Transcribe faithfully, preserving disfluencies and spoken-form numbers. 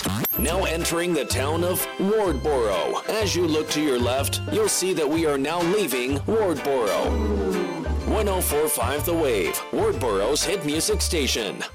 Now entering the town of Wardboro. As you look to your left, you'll see that we are now leaving Wardboro. one oh four point five The Wave, Wardboro's hit music station.